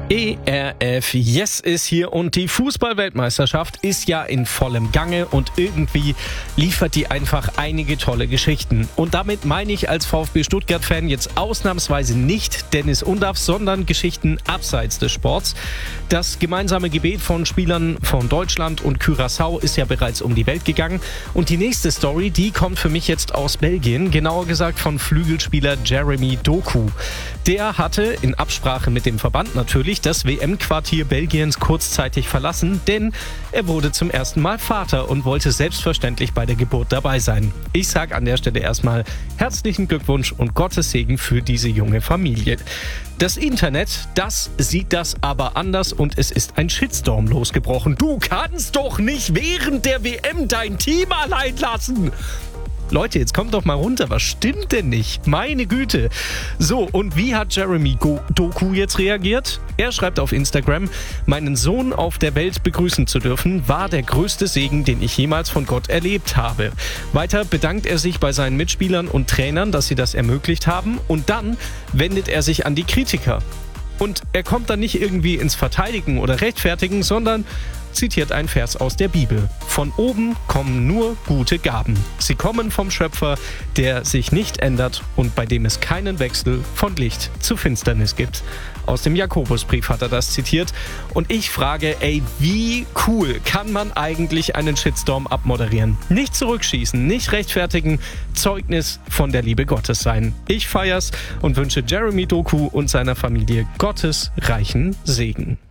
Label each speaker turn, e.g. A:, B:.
A: ERF Yes ist hier und die Fußball-Weltmeisterschaft ist ja in vollem Gange und irgendwie liefert die einfach einige tolle Geschichten. Und damit meine ich als VfB Stuttgart-Fan jetzt ausnahmsweise nicht Dennis Undaff, sondern Geschichten abseits des Sports. Das gemeinsame Gebet von Spielern von Deutschland und Curaçao ist ja bereits um die Welt gegangen. Und die nächste Story, die kommt für mich jetzt aus Belgien, genauer gesagt von Flügelspieler Jeremy Doku. Der hatte in Absprache mit dem Verband natürlich das WM-Quartier Belgiens kurzzeitig verlassen, denn er wurde zum ersten Mal Vater und wollte selbstverständlich bei der Geburt dabei sein. Ich sage an der Stelle erstmal herzlichen Glückwunsch und Gottes Segen für diese junge Familie. Das Internet, das sieht das aber anders und es ist ein Shitstorm losgebrochen. Du kannst doch nicht während der WM dein Team allein lassen! Leute, jetzt kommt doch mal runter, was stimmt denn nicht? Meine Güte. So, und wie hat Jeremy Doku jetzt reagiert? Er schreibt auf Instagram: Meinen Sohn auf der Welt begrüßen zu dürfen, war der größte Segen, den ich jemals von Gott erlebt habe. Weiter bedankt er sich bei seinen Mitspielern und Trainern, dass sie das ermöglicht haben, und dann wendet er sich an die Kritiker. Und er kommt dann nicht irgendwie ins Verteidigen oder Rechtfertigen, sondern zitiert ein Vers aus der Bibel. Von oben kommen nur gute Gaben. Sie kommen vom Schöpfer, der sich nicht ändert und bei dem es keinen Wechsel von Licht zu Finsternis gibt. Aus dem Jakobusbrief hat er das zitiert. Und ich frage, wie cool kann man eigentlich einen Shitstorm abmoderieren? Nicht zurückschießen, nicht rechtfertigen, Zeugnis von der Liebe Gottes sein. Ich feier's und wünsche Jeremy Doku und seiner Familie Gottes reichen Segen.